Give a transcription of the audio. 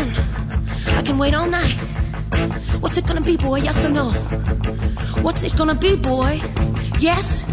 on. I can wait all night. What's it gonna be, boy? Yes or no? What's it gonna be, boy? Yes